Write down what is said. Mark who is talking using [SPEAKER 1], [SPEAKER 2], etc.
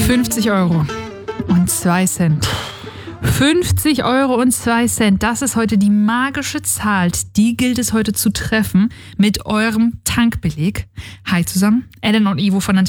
[SPEAKER 1] 50 Euro und 2 Cent. 50 Euro und 2 Cent. Das ist heute die magische Zahl. Die gilt es heute zu treffen mit eurem Tankbeleg. Hi zusammen, Ellen und Ivo von